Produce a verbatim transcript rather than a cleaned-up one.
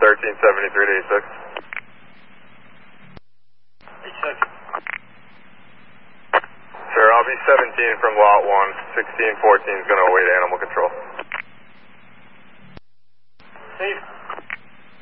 thirteen seventy-three to eighty-six. eighty-six. Sir, I'll be seventeen from lot one. sixteen fourteen is going to await animal control.